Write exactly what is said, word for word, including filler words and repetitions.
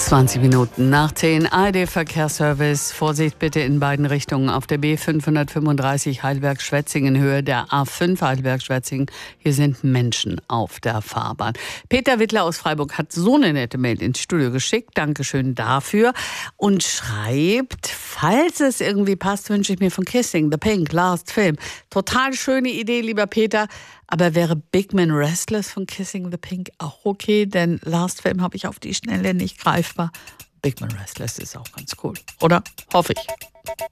zwanzig Minuten nach zehn, A R D-Verkehrsservice. Vorsicht bitte in beiden Richtungen auf der B fünfhundertfünfunddreißig Heidelberg-Schwetzingen, Höhe der A fünf Heidelberg-Schwetzingen. Hier sind Menschen auf der Fahrbahn. Peter Wittler aus Freiburg hat so eine nette Mail ins Studio geschickt. Dankeschön dafür. Und schreibt, falls es irgendwie passt, wünsche ich mir von Kissing the Pink, Last Film. Total schöne Idee, lieber Peter. Aber wäre Big Man Restless von Kissing the Pink auch okay? Denn Last Film habe ich auf die Schnelle nicht greifbar. Big Man Restless ist auch ganz cool, oder? Hoffe ich.